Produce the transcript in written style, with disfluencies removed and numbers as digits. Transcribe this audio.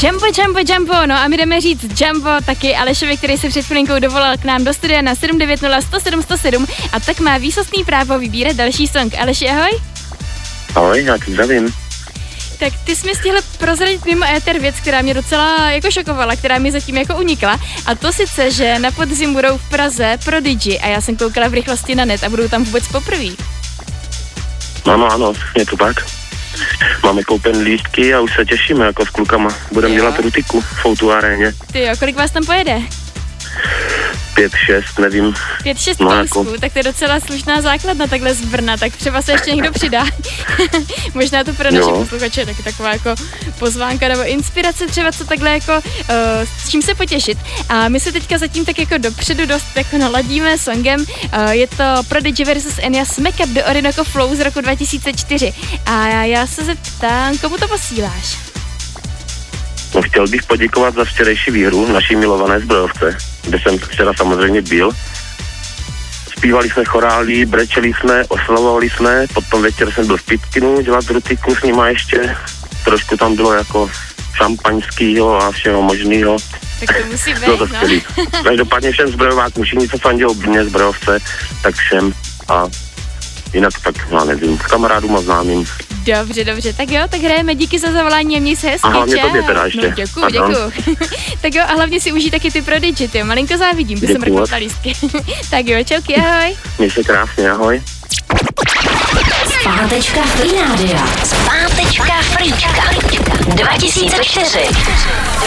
Jumbo, no a my jdeme říct Jumbo taky Alešovi, který se před chvilinkou dovolal k nám do studia na 790 107 107 a tak má výsostný právo vybírat další song. Aleši, ahoj. Ahoj, já tě zdravím. Tak ty jsi mi stihl prozradit mimo éter věc, která mě docela jako šokovala, která mi zatím jako unikla, a to sice, že na podzim budou v Praze Prodigy a já jsem koukala v rychlosti na net a budou tam vůbec poprvé. Ano, je to tak. Máme koupen lístky a už se těšíme jako s klukama. Budeme dělat rutiku v Outu aréně. Ty jo, kolik vás tam pojede? 5-6, nevím. 5-6 kousků, tak to je docela slušná základna takhle z Brna, tak třeba se ještě někdo přidá. Možná to pro naše posluchače taky taková jako pozvánka nebo inspirace třeba, co takhle jako s čím se potěšit. A my se teďka zatím tak jako dopředu dost jako naladíme songem. Je to Prodigy vs. Enya Smack Up the Orinoco Flow z roku 2004. A já se zeptám, komu to posíláš? No, chtěl bych poděkovat za včerejší výhru naší milované zbrojovce, kde jsem včera samozřejmě byl. Zpívali jsme chorály, brečeli jsme, oslavovali jsme, potom večer jsem byl v Pitkinu dělat rutiku s nima ještě. Trošku tam bylo jako šampaňskýho a všeho možného. Tak to musí být, no. Každopádně všem zbrojovákům, všichni, co fandil v Brně zbrojovce, tak všem a jinak tak, já nevím, kamarádům a známým. Dobře, tak jo, tak hrajeme, díky za zavolání a měj se hezky, a hlavně tobě teda ještě. No, děkuju. Tak jo, a hlavně si užij taky ty Prodigy, ty malinko závidím, by jsem mrknula lístky. Tak jo, čauky, ahoj. Měj se krásně, ahoj. Zpátečka Free Rádia. Zpátečka Freečka 2004.